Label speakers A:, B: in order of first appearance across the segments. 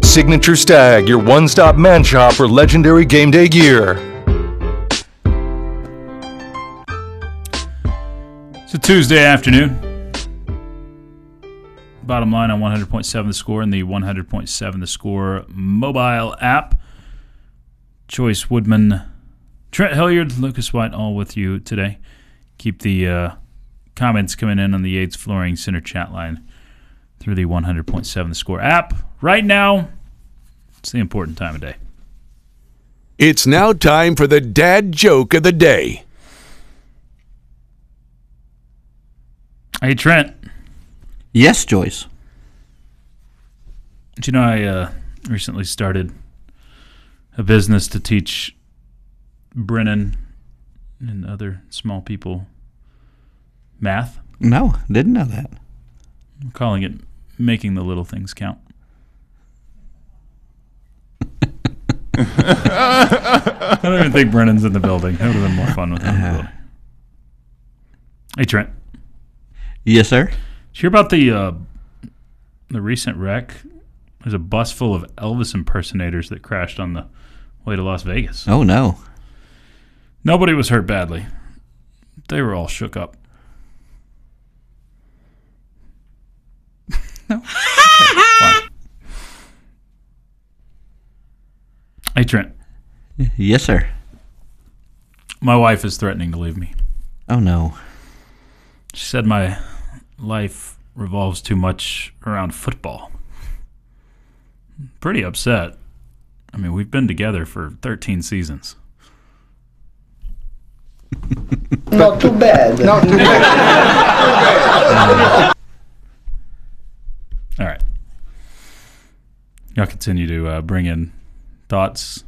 A: Signature Stag, your one-stop man shop for legendary game day gear.
B: It's a Tuesday afternoon. Bottom line on 100.7 The Score and the 100.7 The Score mobile app. Joyce Woodman, Trent Hilliard, Lucas White, all with you today. Keep the comments coming in on the Yates Flooring Center chat line through the 100.7 The Score app. Right now, it's the important time of day.
C: It's now time for the dad joke of the day.
B: Hey, Trent.
D: Yes, Joyce.
B: Did you know I recently started a business to teach Brennan and other small people math?
D: No, didn't know that.
B: I'm calling it Making the Little Things Count. I don't even think Brennan's in the building. That would have been more fun with him in the building. Hey, Trent.
D: Yes, sir.
B: Did you hear about the recent wreck? There's a bus full of Elvis impersonators that crashed on the way to Las Vegas.
D: Oh, no.
B: Nobody was hurt badly. They were all shook up. No. Fine. Hey, Trent.
D: Yes, sir.
B: My wife is threatening to leave me.
D: Oh, no.
B: She said my life revolves too much around football. Pretty upset. I mean, we've been together for 13 seasons.
E: Not too bad. Not too bad.
B: All right. Y'all continue to bring in thoughts,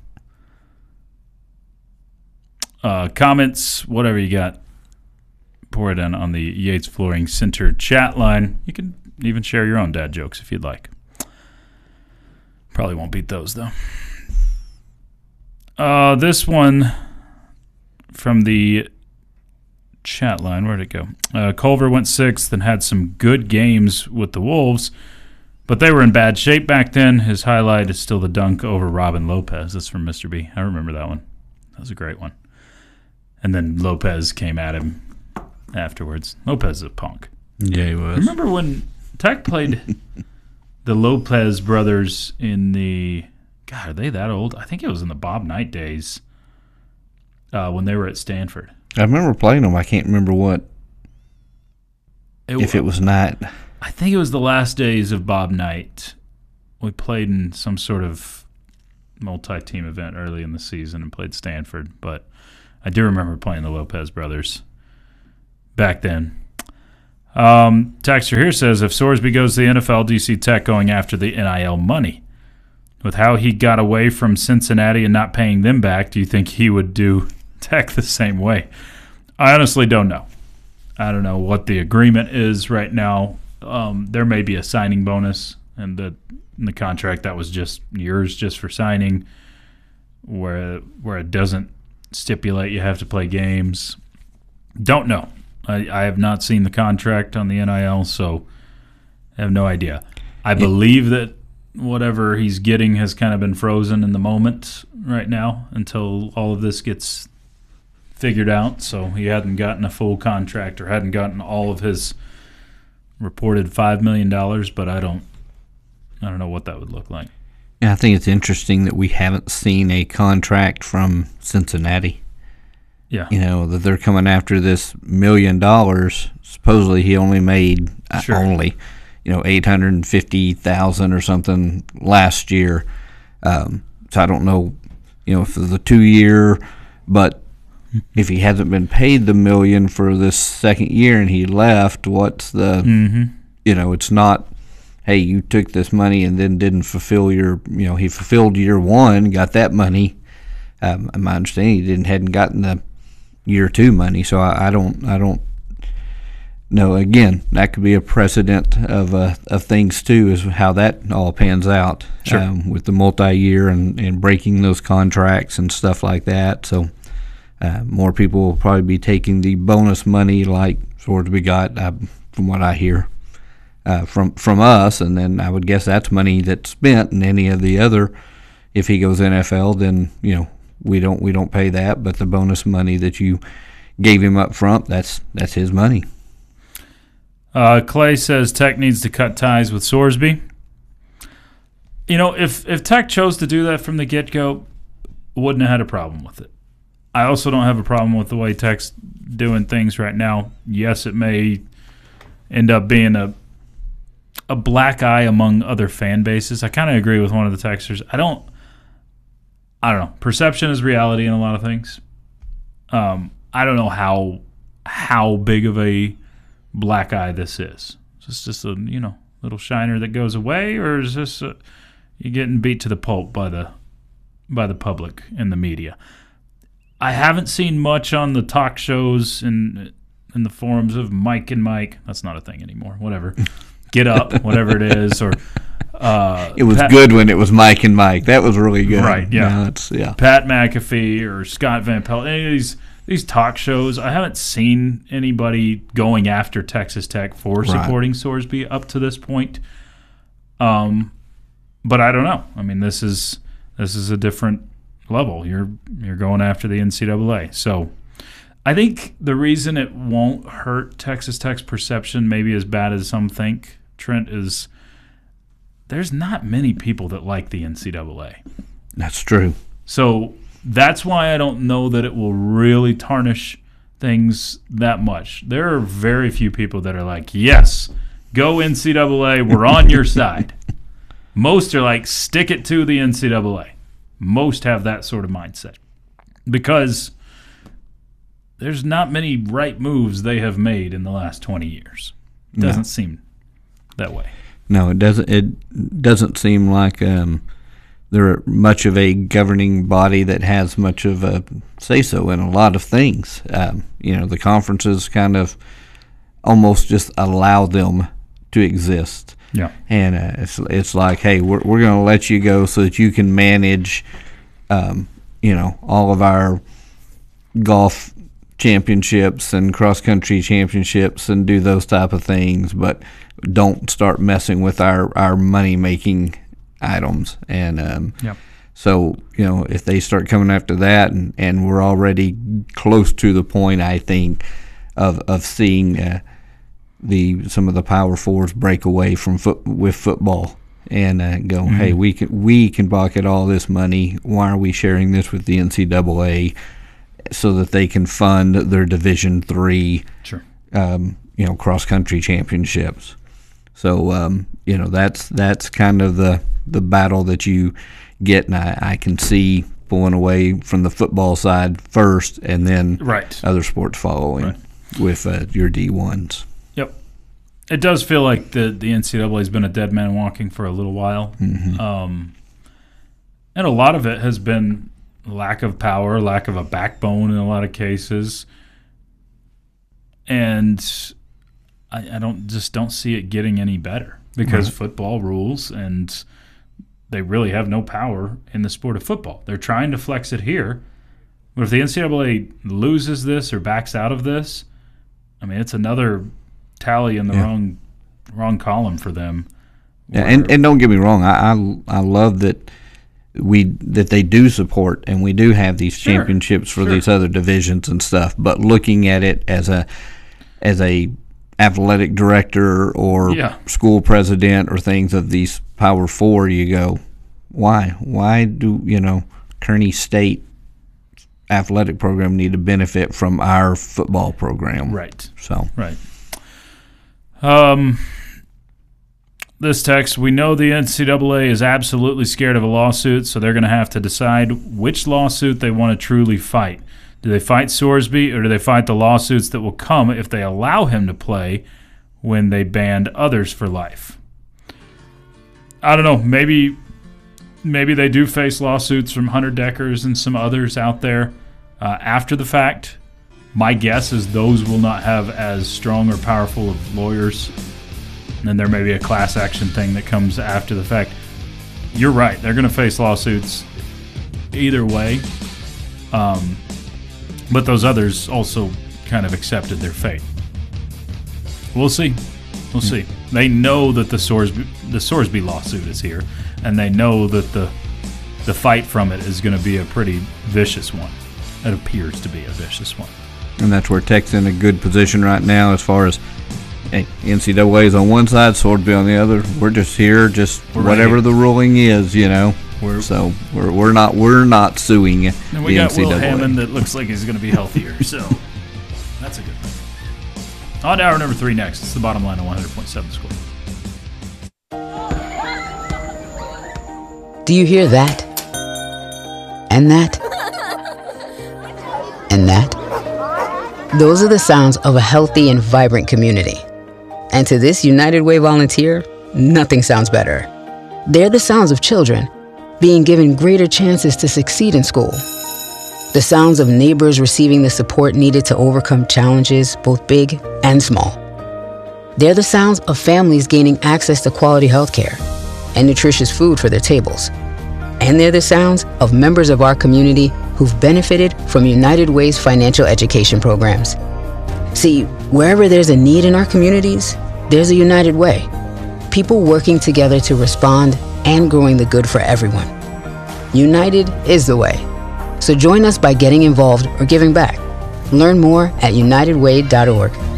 B: comments, whatever you got. Pour it in on the Yates Flooring Center chat line. You can even share your own dad jokes if you'd like. Probably won't beat those, though. This one from the chat line. Where'd it go? Culver went sixth and had some good games with the Wolves, but they were in bad shape back then. His highlight is still the dunk over Robin Lopez. That's from Mr. B. I remember that one. That was a great one. And then Lopez came at him afterwards. Lopez is a punk.
D: Yeah, he was.
B: Remember when Tech played the Lopez brothers in the... God, are they that old? I think it was in the Bob Knight days when they were at Stanford.
D: I remember playing them. I can't remember what. If it was not.
B: I think it was the last days of Bob Knight. We played in some sort of multi-team event early in the season and played Stanford. But I do remember playing the Lopez brothers back then. Texter here says, if Sorsby goes to the NFL, do you see Tech going after the NIL money? With how he got away from Cincinnati and not paying them back, do you think he would do Tech the same way? I honestly don't know. I don't know what the agreement is right now. There may be a signing bonus, and in the contract that was just yours just for signing, where it doesn't stipulate you have to play games. Don't know. I have not seen the contract on the NIL, so I have no idea. I believe that whatever he's getting has kind of been frozen in the moment right now until all of this gets figured out. So he hadn't gotten a full contract or hadn't gotten all of his reported $5 million, but I don't know what that would look like.
D: Yeah, I think it's interesting that we haven't seen a contract from Cincinnati.
B: Yeah.
D: You know, that they're coming after this $1 million. Supposedly he only made $850,000 or something last year. So I don't know, for the 2 year, but if he hasn't been paid the $1 million for this second year and he left, what's the, it's not, hey, you took this money and then didn't fulfill your, he fulfilled year one, got that money. My understanding, he hadn't gotten the year two money, so I don't know. Again, that could be a precedent of things too, is how that all pans out.
B: Sure.
D: With the multi-year and breaking those contracts and stuff like that. So more people will probably be taking the bonus money like Sorsby got, from what I hear. from us, and then I would guess that's money that's spent. And any of the other, if he goes NFL, then we don't pay that. But the bonus money that you gave him up front, that's his money.
B: Clay says Tech needs to cut ties with Sorsby. If Tech chose to do that from the get-go, wouldn't have had a problem with it. I also don't have a problem with the way Tech's doing things right now. Yes, it may end up being a black eye among other fan bases. I kind of agree with one of the texters. I don't know. Perception is reality in a lot of things. I don't know how big of a black eye this is. Is this just a little shiner that goes away, or is this you're getting beat to the pulp by the public and the media? I haven't seen much on the talk shows and in the forums of Mike and Mike. That's not a thing anymore. Whatever. Get Up, whatever it is, or
D: it was good when it was Mike and Mike. That was really good.
B: Right? Yeah.
D: Yeah.
B: Pat McAfee or Scott Van Pelt. Any of these talk shows, I haven't seen anybody going after Texas Tech for supporting Sorsby up to this point. But I don't know. I mean, this is a different level. You're going after the NCAA. So I think the reason it won't hurt Texas Tech's perception maybe as bad as some think, Trent, is there's not many people that like the NCAA.
D: That's true.
B: So that's why I don't know that it will really tarnish things that much. There are very few people that are like, yes, go NCAA, we're on your side. Most are like, stick it to the NCAA. Most have that sort of mindset because there's not many right moves they have made in the last 20 years. It doesn't seem that way.
D: No, it doesn't. It doesn't seem like they're much of a governing body that has much of a say-so in a lot of things. The conferences kind of almost just allow them to exist.
B: Yeah,
D: and it's like, hey, we're going to let you go so that you can manage, all of our golf championships and cross-country championships and do those type of things, but don't start messing with our money-making items. And so, if they start coming after that, and we're already close to the point, I think, of seeing some of the Power Fours break away from with football and go, hey, we can pocket all this money. Why are we sharing this with the NCAA so that they can fund their Division III, cross country championships? So that's kind of the battle that you get, and I can see pulling away from the football side first, and then other sports following with your D1s.
B: Yep. It does feel like the NCAA has been a dead man walking for a little while. And a lot of it has been lack of power, lack of a backbone in a lot of cases. And I don't see it getting any better because football rules, and they really have no power in the sport of football. They're trying to flex it here. But if the NCAA loses this or backs out of this, I mean, it's another tally in the wrong column for them.
D: Yeah, and don't get me wrong, I love that they do support, and we do have these championships for these other divisions and stuff. But looking at it as a athletic director or school president or things of these Power Four, you go, why do Kearney State athletic program need to benefit from our football program?
B: Right.
D: So
B: this text, we know the NCAA is absolutely scared of a lawsuit, so they're going to have to decide which lawsuit they want to truly fight. Do they fight Sorsby, or do they fight the lawsuits that will come if they allow him to play when they banned others for life? I don't know. Maybe they do face lawsuits from Hunter Deckers and some others out there after the fact. My guess is those will not have as strong or powerful of lawyers. And then there may be a class action thing that comes after the fact. You're right. They're going to face lawsuits either way. But those others also kind of accepted their fate. We'll see. They know that the Sorsby lawsuit is here, and they know that the fight from it is going to be a pretty vicious one. It appears to be a vicious one.
D: And that's where Tech's in a good position right now as far as NCAA's on one side, Sorsby on the other. We're just here,
B: We're
D: whatever
B: right
D: the ruling is, you know. We're not suing
B: and
D: the
B: we got
D: NCAA.
B: Will Hammond that looks like he's going to be healthier, so that's a good thing. On to hour number 3 next. It's the bottom line on 100.7 Score.
F: Do you hear that? And that? And that? Those are the sounds of a healthy and vibrant community. And to this United Way volunteer, nothing sounds better. They're the sounds of children being given greater chances to succeed in school. The sounds of neighbors receiving the support needed to overcome challenges, both big and small. They're the sounds of families gaining access to quality health care and nutritious food for their tables. And they're the sounds of members of our community who've benefited from United Way's financial education programs. See, wherever there's a need in our communities, there's a United Way. People working together to respond and growing the good for everyone. United is the way. So join us by getting involved or giving back. Learn more at unitedway.org.